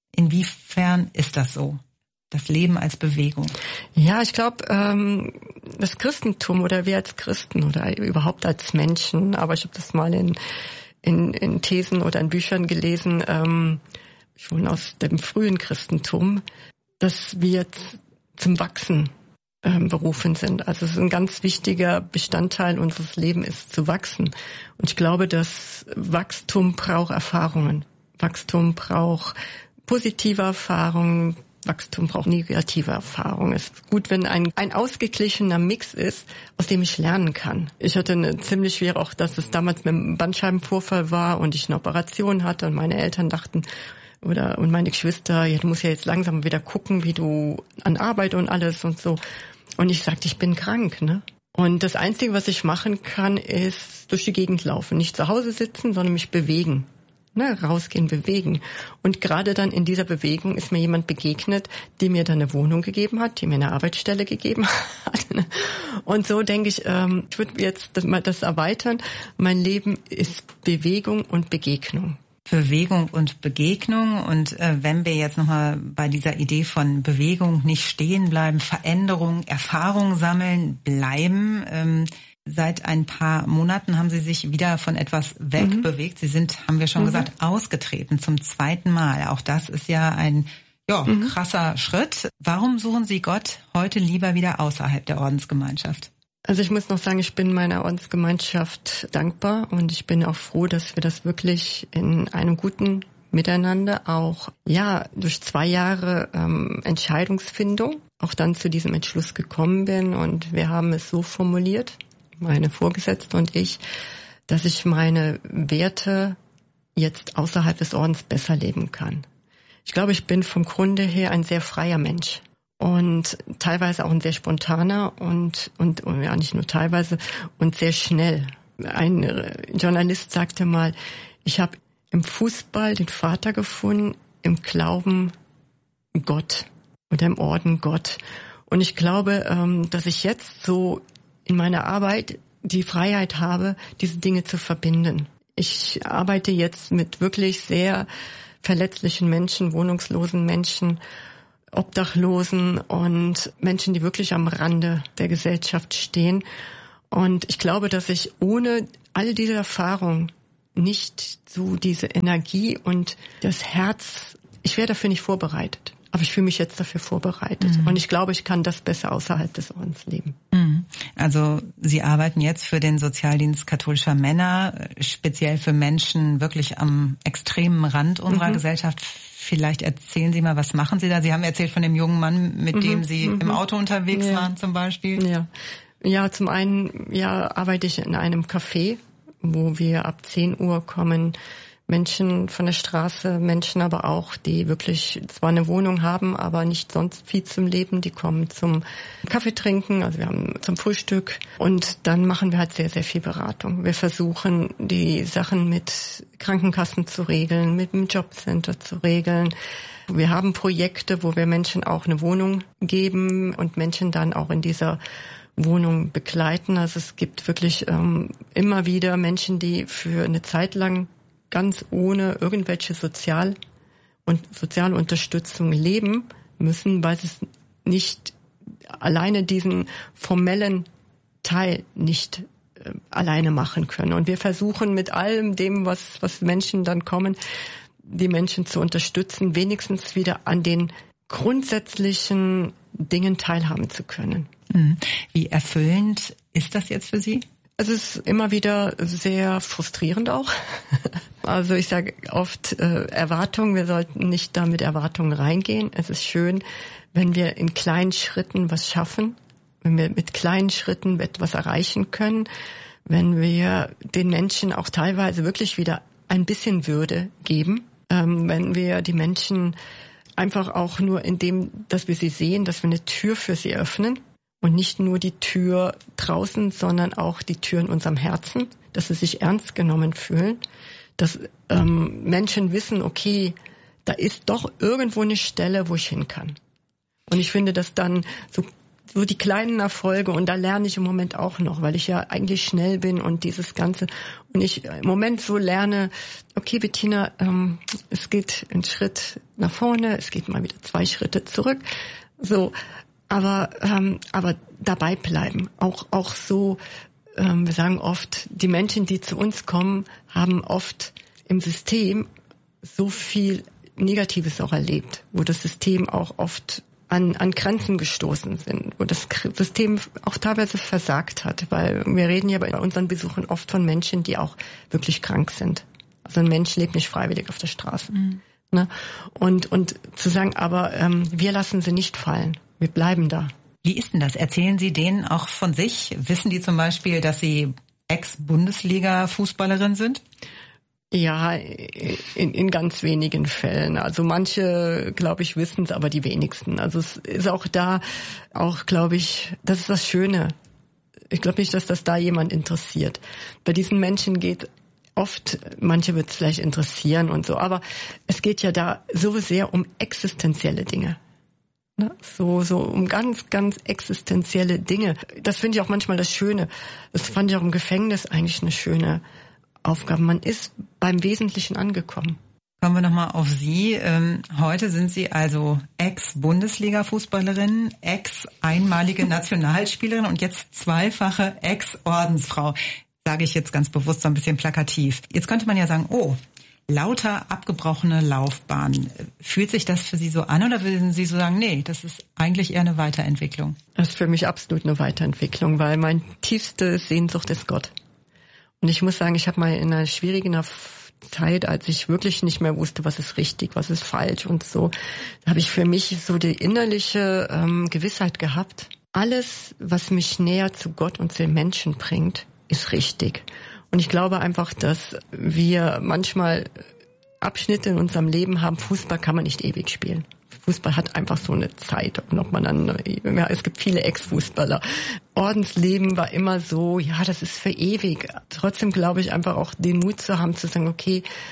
Speaker 3: Inwiefern ist das so? Das Leben als Bewegung.
Speaker 2: Ja, ich glaube, ähm, das Christentum oder wir als Christen oder überhaupt als Menschen, aber ich habe das mal in, in, in Thesen oder in Büchern gelesen, ähm, schon aus dem frühen Christentum, dass wir zum Wachsen ähm, berufen sind. Also es ist ein ganz wichtiger Bestandteil unseres Lebens ist zu wachsen. Und ich glaube, dass Wachstum braucht Erfahrungen. Wachstum braucht positive Erfahrungen, Wachstum braucht negative Erfahrungen. Es ist gut, wenn ein, ein ausgeglichener Mix ist, aus dem ich lernen kann. Ich hatte eine ziemlich schwere, auch dass es damals mit einem Bandscheibenvorfall war und ich eine Operation hatte und meine Eltern dachten, oder, und meine Geschwister, ja, du musst ja jetzt langsam wieder gucken, wie du an Arbeit und alles und so. Und ich sagte, ich bin krank, ne? Und das Einzige, was ich machen kann, ist durch die Gegend laufen. Nicht zu Hause sitzen, sondern mich bewegen. Ne, rausgehen, bewegen. Und gerade dann in dieser Bewegung ist mir jemand begegnet, die mir dann eine Wohnung gegeben hat, die mir eine Arbeitsstelle gegeben hat. Und so denke ich, ähm, ich würde jetzt das, mal das erweitern. Mein Leben ist Bewegung und Begegnung.
Speaker 3: Bewegung und Begegnung. Und äh, wenn wir jetzt nochmal bei dieser Idee von Bewegung nicht stehen bleiben, Veränderung, Erfahrung sammeln, bleiben, ähm, seit ein paar Monaten haben Sie sich wieder von etwas wegbewegt. Mhm. Sie sind, haben wir schon mhm. gesagt, ausgetreten zum zweiten Mal. Auch das ist ja ein ja, mhm. krasser Schritt. Warum suchen Sie Gott heute lieber wieder außerhalb der Ordensgemeinschaft?
Speaker 2: Also ich muss noch sagen, ich bin meiner Ordensgemeinschaft dankbar und ich bin auch froh, dass wir das wirklich in einem guten Miteinander auch, ja, durch zwei Jahre ähm, Entscheidungsfindung auch dann zu diesem Entschluss gekommen bin. Und wir haben es so formuliert, meine Vorgesetzte und ich, dass ich meine Werte jetzt außerhalb des Ordens besser leben kann. Ich glaube, ich bin vom Grunde her ein sehr freier Mensch und teilweise auch ein sehr spontaner und, und, und ja, nicht nur teilweise, und sehr schnell. Ein Journalist sagte mal, ich habe im Fußball den Vater gefunden, im Glauben Gott oder im Orden Gott. Und ich glaube, ähm, dass ich jetzt so in meiner Arbeit die Freiheit habe, diese Dinge zu verbinden. Ich arbeite jetzt mit wirklich sehr verletzlichen Menschen, wohnungslosen Menschen, Obdachlosen und Menschen, die wirklich am Rande der Gesellschaft stehen. Und ich glaube, dass ich ohne all diese Erfahrung nicht so diese Energie und das Herz, ich wäre dafür nicht vorbereitet. Aber ich fühle mich jetzt dafür vorbereitet. Mhm. Und ich glaube, ich kann das besser außerhalb des Ordens leben.
Speaker 3: Mhm. Also Sie arbeiten jetzt für den Sozialdienst katholischer Männer, speziell für Menschen wirklich am extremen Rand unserer mhm. Gesellschaft. Vielleicht erzählen Sie mal, was machen Sie da? Sie haben erzählt von dem jungen Mann, mit mhm. dem Sie mhm. im Auto unterwegs ja. waren zum Beispiel.
Speaker 2: Ja. ja, zum einen ja, arbeite ich in einem Café, wo wir ab zehn Uhr kommen, Menschen von der Straße, Menschen aber auch, die wirklich zwar eine Wohnung haben, aber nicht sonst viel zum Leben. Die kommen zum Kaffee trinken, also wir haben zum Frühstück. Und dann machen wir halt sehr, sehr viel Beratung. Wir versuchen, die Sachen mit Krankenkassen zu regeln, mit dem Jobcenter zu regeln. Wir haben Projekte, wo wir Menschen auch eine Wohnung geben und Menschen dann auch in dieser Wohnung begleiten. Also es gibt wirklich ähm, immer wieder Menschen, die für eine Zeit lang ganz ohne irgendwelche Sozial- und soziale Unterstützung leben müssen, weil sie es nicht alleine diesen formellen Teil nicht äh, alleine machen können. Und wir versuchen mit allem dem, was, was Menschen dann kommen, die Menschen zu unterstützen, wenigstens wieder an den grundsätzlichen Dingen teilhaben zu können.
Speaker 3: Wie erfüllend ist das jetzt für Sie?
Speaker 2: Es ist immer wieder sehr frustrierend auch. Also ich sage oft äh, Erwartungen, wir sollten nicht da mit Erwartungen reingehen. Es ist schön, wenn wir in kleinen Schritten was schaffen, wenn wir mit kleinen Schritten etwas erreichen können, wenn wir den Menschen auch teilweise wirklich wieder ein bisschen Würde geben, ähm, wenn wir die Menschen einfach auch nur in dem, dass wir sie sehen, dass wir eine Tür für sie öffnen. Und nicht nur die Tür draußen, sondern auch die Tür in unserem Herzen, dass sie sich ernst genommen fühlen, dass ähm, Menschen wissen, okay, da ist doch irgendwo eine Stelle, wo ich hin kann. Und ich finde das dann so, so die kleinen Erfolge, und da lerne ich im Moment auch noch, weil ich ja eigentlich schnell bin und dieses Ganze, und ich im Moment so lerne, okay, Bettina, ähm, es geht einen Schritt nach vorne, es geht mal wieder zwei Schritte zurück, so. Aber ähm, aber dabei bleiben, auch auch so. Ähm, wir sagen oft, die Menschen, die zu uns kommen, haben oft im System so viel Negatives auch erlebt, wo das System auch oft an an Grenzen gestoßen sind, wo das System auch teilweise versagt hat, weil wir reden ja bei unseren Besuchen oft von Menschen, die auch wirklich krank sind. Also ein Mensch lebt nicht freiwillig auf der Straße. Mhm. Ne? Und und zu sagen, aber ähm, wir lassen sie nicht fallen. Wir bleiben da.
Speaker 3: Wie ist denn das? Erzählen Sie denen auch von sich? Wissen die zum Beispiel, dass Sie Ex-Bundesliga-Fußballerin sind?
Speaker 2: Ja, in, in ganz wenigen Fällen. Also manche, glaube ich, wissen es, aber die wenigsten. Also es ist auch da, auch glaube ich, das ist das Schöne. Ich glaube nicht, dass das da jemand interessiert. Bei diesen Menschen geht oft, manche wird es vielleicht interessieren und so, aber es geht ja da so sehr um existenzielle Dinge. So, so um ganz, ganz existenzielle Dinge. Das finde ich auch manchmal das Schöne. Das fand ich auch im Gefängnis eigentlich eine schöne Aufgabe. Man ist beim Wesentlichen angekommen.
Speaker 3: Kommen wir nochmal auf Sie. Ähm, heute sind Sie also Ex-Bundesliga-Fußballerin, ex-einmalige Nationalspielerin und jetzt zweifache Ex-Ordensfrau. Sage ich jetzt ganz bewusst so ein bisschen plakativ. Jetzt könnte man ja sagen, oh, lauter abgebrochene Laufbahn. Fühlt sich das für Sie so an oder würden Sie so sagen, nee, das ist eigentlich eher eine Weiterentwicklung?
Speaker 2: Das ist für mich absolut eine Weiterentwicklung, weil meine tiefste Sehnsucht ist Gott. Und ich muss sagen, ich habe mal in einer schwierigen Zeit, als ich wirklich nicht mehr wusste, was ist richtig, was ist falsch und so, da habe ich für mich so die innerliche ähm, Gewissheit gehabt, alles, was mich näher zu Gott und zu den Menschen bringt, ist richtig. Und ich glaube einfach, dass wir manchmal Abschnitte in unserem Leben haben. Fußball kann man nicht ewig spielen. Fußball hat einfach so eine Zeit. Und ob man dann, ja, es gibt viele Ex-Fußballer. Ordensleben war immer so, ja, das ist für ewig. Trotzdem glaube ich einfach auch den Mut zu haben, zu sagen, okay,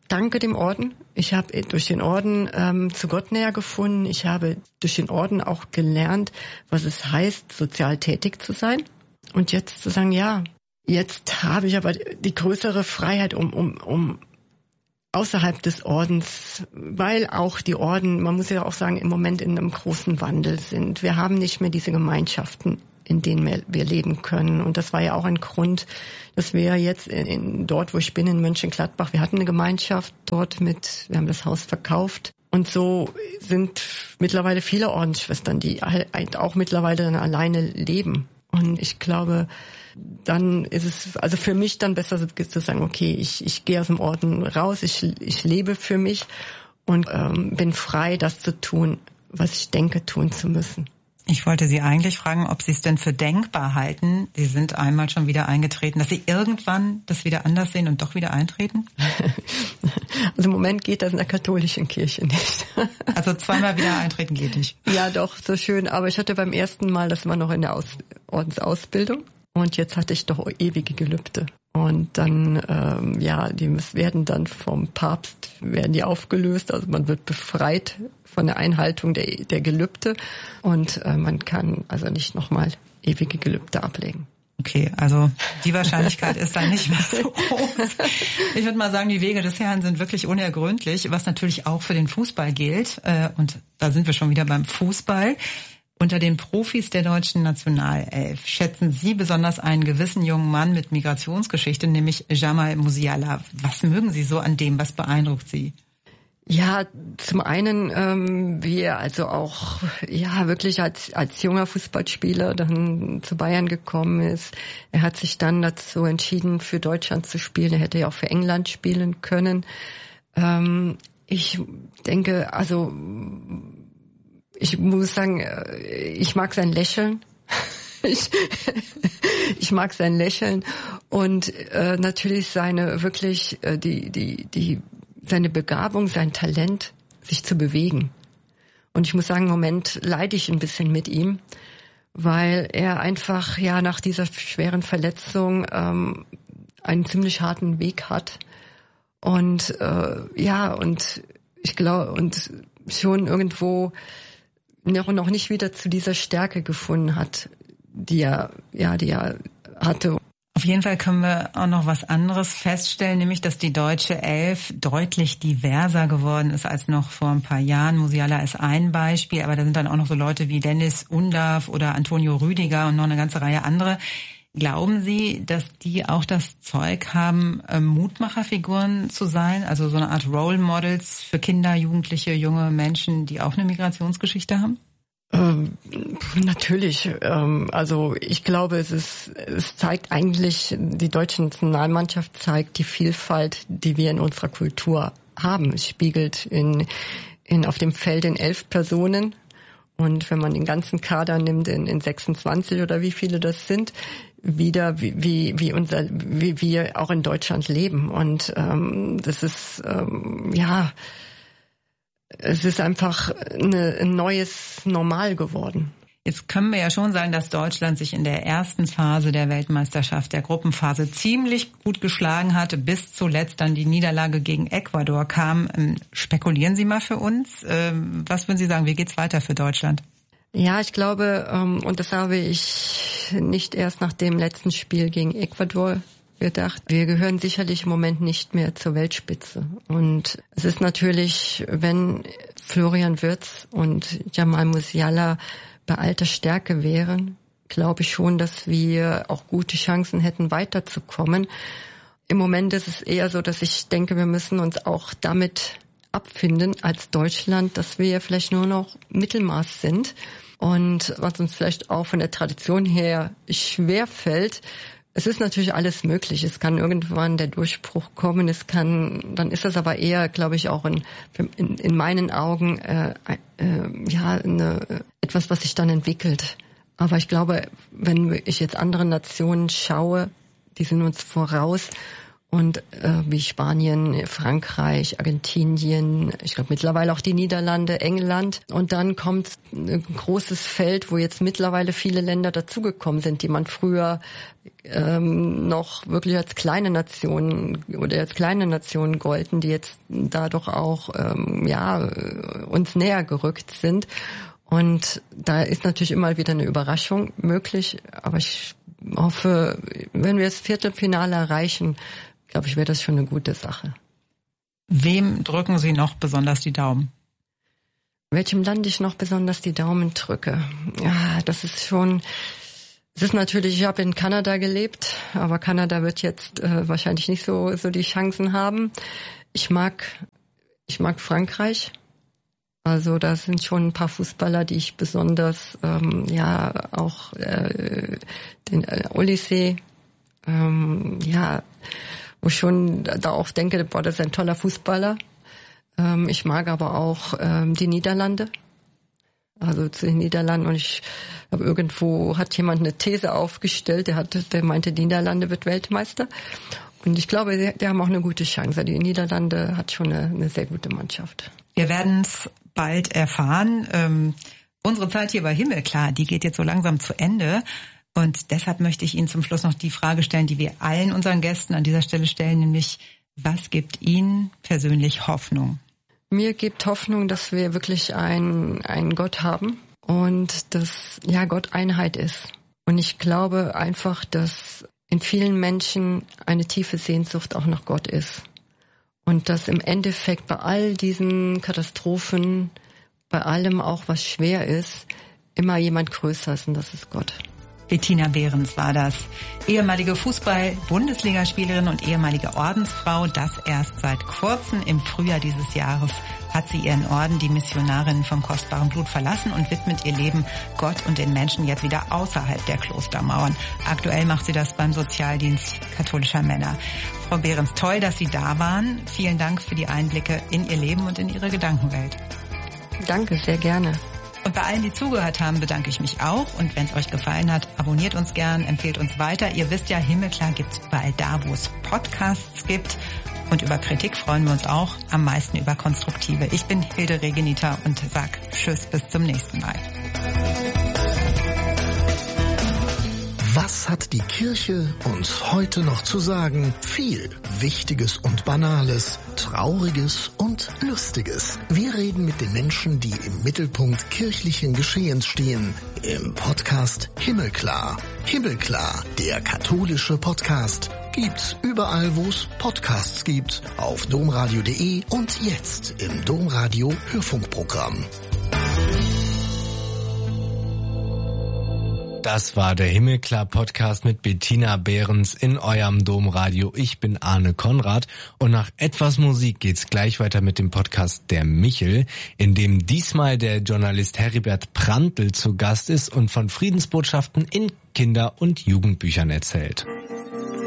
Speaker 2: danke dem Orden. Ich habe durch den Orden ähm, zu Gott näher gefunden. Ich habe durch den Orden auch gelernt, was es heißt, sozial tätig zu sein. Und jetzt zu sagen, ja, jetzt habe ich aber die größere Freiheit, um, um, um außerhalb des Ordens, weil auch die Orden, man muss ja auch sagen, im Moment in einem großen Wandel sind. Wir haben nicht mehr diese Gemeinschaften, in denen wir, wir leben können. Und das war ja auch ein Grund, dass wir jetzt in, in, dort, wo ich bin, in Mönchengladbach, wir hatten eine Gemeinschaft dort mit, wir haben das Haus verkauft. Und so sind mittlerweile viele Ordensschwestern, die halt auch mittlerweile dann alleine leben. Und ich glaube, dann ist es also für mich dann besser zu sagen, okay, ich, ich gehe aus dem Orden raus, ich, ich lebe für mich und ähm, bin frei, das zu tun, was ich denke, tun zu müssen.
Speaker 3: Ich wollte Sie eigentlich fragen, ob Sie es denn für denkbar halten, Sie sind einmal schon wieder eingetreten, dass Sie irgendwann das wieder anders sehen und doch wieder eintreten?
Speaker 2: Also im Moment geht das in der katholischen Kirche nicht.
Speaker 3: Also zweimal wieder eintreten geht nicht?
Speaker 2: Ja doch, so schön. Aber ich hatte beim ersten Mal, das war noch in der Aus- Ordensausbildung. Und jetzt hatte ich doch ewige Gelübde. Und dann, ähm, ja, die werden dann vom Papst, werden die aufgelöst. Also man wird befreit von der Einhaltung der, der Gelübde. Und äh, man kann also nicht nochmal ewige Gelübde ablegen.
Speaker 3: Okay, also die Wahrscheinlichkeit ist dann nicht mehr so groß. Ich würde mal sagen, die Wege des Herrn sind wirklich unergründlich, was natürlich auch für den Fußball gilt. Und da sind wir schon wieder beim Fußball. Unter den Profis der deutschen Nationalelf schätzen Sie besonders einen gewissen jungen Mann mit Migrationsgeschichte, nämlich Jamal Musiala. Was mögen Sie so an dem? Was beeindruckt Sie?
Speaker 2: Ja, zum einen, ähm, wie er also auch ja wirklich als als junger Fußballspieler dann zu Bayern gekommen ist. Er hat sich dann dazu entschieden, für Deutschland zu spielen. Er hätte ja auch für England spielen können. Ähm, ich denke, also ich muss sagen, ich mag sein Lächeln. Ich, ich mag sein Lächeln und äh, natürlich seine wirklich äh, die die die seine Begabung, sein Talent, sich zu bewegen. Und ich muss sagen, im Moment leide ich ein bisschen mit ihm, weil er einfach ja nach dieser schweren Verletzung ähm, einen ziemlich harten Weg hat und äh, ja und ich glaube und schon irgendwo noch noch nicht wieder zu dieser Stärke gefunden hat, die er ja die er hatte.
Speaker 3: Auf jeden Fall können wir auch noch was anderes feststellen, nämlich dass die deutsche Elf deutlich diverser geworden ist als noch vor ein paar Jahren. Musiala ist ein Beispiel, aber da sind dann auch noch so Leute wie Dennis Undav oder Antonio Rüdiger und noch eine ganze Reihe andere. Glauben Sie, dass die auch das Zeug haben, Mutmacherfiguren zu sein, also so eine Art Role Models für Kinder, Jugendliche, junge Menschen, die auch eine Migrationsgeschichte haben?
Speaker 2: Ähm, natürlich. Ähm, also ich glaube, es ist, es zeigt eigentlich, die deutsche Nationalmannschaft zeigt die Vielfalt, die wir in unserer Kultur haben. Es spiegelt in, in auf dem Feld in elf Personen. Und wenn man den ganzen Kader nimmt, in, in sechsundzwanzig oder wie viele das sind, wieder wie, wie, wie unser, wie wir auch in Deutschland leben. Und ähm, das ist, ähm, ja, es ist einfach eine, ein neues Normal geworden.
Speaker 3: Jetzt können wir ja schon sagen, dass Deutschland sich in der ersten Phase der Weltmeisterschaft, der Gruppenphase, ziemlich gut geschlagen hatte, bis zuletzt dann die Niederlage gegen Ecuador kam. Spekulieren Sie mal für uns. Was würden Sie sagen, wie geht's weiter für Deutschland?
Speaker 2: Ja, ich glaube, und das habe ich nicht erst nach dem letzten Spiel gegen Ecuador gedacht, wir gehören sicherlich im Moment nicht mehr zur Weltspitze. Und es ist natürlich, wenn Florian Wirtz und Jamal Musiala bei alter Stärke wären, glaube ich schon, dass wir auch gute Chancen hätten, weiterzukommen. Im Moment ist es eher so, dass ich denke, wir müssen uns auch damit abfinden als Deutschland, dass wir vielleicht nur noch Mittelmaß sind und was uns vielleicht auch von der Tradition her schwerfällt. Es ist natürlich alles möglich. Es kann irgendwann der Durchbruch kommen. Es kann, dann ist das aber eher, glaube ich, auch in, in, in meinen Augen äh, äh, ja eine, etwas, was sich dann entwickelt. Aber ich glaube, wenn ich jetzt andere Nationen schaue, die sind uns voraus Und äh, wie Spanien, Frankreich, Argentinien, ich glaube mittlerweile auch die Niederlande, England. Und dann kommt ein großes Feld, wo jetzt mittlerweile viele Länder dazugekommen sind, die man früher ähm, noch wirklich als kleine Nationen oder als kleine Nationen golden, die jetzt dadurch auch ähm, ja uns näher gerückt sind. Und da ist natürlich immer wieder eine Überraschung möglich. Aber ich hoffe, wenn wir das Viertelfinale erreichen, glaube ich, wäre das schon eine gute Sache.
Speaker 3: Wem drücken Sie noch besonders die Daumen?
Speaker 2: Welchem Land ich noch besonders die Daumen drücke? Ja, das ist schon, es ist natürlich, ich habe in Kanada gelebt, aber Kanada wird jetzt äh, wahrscheinlich nicht so so die Chancen haben. Ich mag, ich mag Frankreich. Also da sind schon ein paar Fußballer, die ich besonders, ähm, ja, auch äh, den äh, Olysee, ähm, ja, wo ich schon da auch denke, boah, das ist ein toller Fußballer. Ähm, ich mag aber auch ähm, die Niederlande. Also zu den Niederlanden. Und ich habe irgendwo, hat jemand eine These aufgestellt, der hat, der meinte, die Niederlande wird Weltmeister. Und ich glaube, die, die haben auch eine gute Chance. Die Niederlande hat schon eine, eine sehr gute Mannschaft.
Speaker 3: Wir werden es bald erfahren. Ähm, unsere Zeit hier bei Himmelklar, die geht jetzt so langsam zu Ende. Und deshalb möchte ich Ihnen zum Schluss noch die Frage stellen, die wir allen unseren Gästen an dieser Stelle stellen, nämlich, was gibt Ihnen persönlich Hoffnung?
Speaker 2: Mir gibt Hoffnung, dass wir wirklich einen, einen Gott haben und dass, ja, Gott Einheit ist. Und ich glaube einfach, dass in vielen Menschen eine tiefe Sehnsucht auch nach Gott ist. Und dass im Endeffekt bei all diesen Katastrophen, bei allem auch, was schwer ist, immer jemand größer ist und das ist Gott.
Speaker 3: Bettina Behrens war das. Ehemalige Fußball-Bundesligaspielerin und ehemalige Ordensfrau. Das erst seit kurzem. Im Frühjahr dieses Jahres hat sie ihren Orden, die Missionarin vom kostbaren Blut, verlassen und widmet ihr Leben Gott und den Menschen jetzt wieder außerhalb der Klostermauern. Aktuell macht sie das beim Sozialdienst katholischer Männer. Frau Behrens, toll, dass Sie da waren. Vielen Dank für die Einblicke in Ihr Leben und in Ihre Gedankenwelt.
Speaker 2: Danke, sehr gerne.
Speaker 3: Und bei allen, die zugehört haben, bedanke ich mich auch. Und wenn es euch gefallen hat, abonniert uns gern, empfehlt uns weiter. Ihr wisst ja, Himmelklar gibt's überall da, wo es Podcasts gibt. Und über Kritik freuen wir uns auch, am meisten über konstruktive. Ich bin Hilde Regenita und sag Tschüss, bis zum nächsten Mal.
Speaker 4: Was hat die Kirche uns heute noch zu sagen? Viel Wichtiges und Banales, Trauriges und Lustiges. Wir reden mit den Menschen, die im Mittelpunkt kirchlichen Geschehens stehen. Im Podcast Himmelklar. Himmelklar, der katholische Podcast. Gibt's überall, wo es Podcasts gibt. Auf domradio punkt de und jetzt im Domradio Hörfunkprogramm.
Speaker 1: Das war der Himmelklar-Podcast mit Bettina Behrens in eurem Domradio. Ich bin Arne Konrad und nach etwas Musik geht's gleich weiter mit dem Podcast Der Michel, in dem diesmal der Journalist Heribert Prantl zu Gast ist und von Friedensbotschaften in Kinder- und Jugendbüchern erzählt.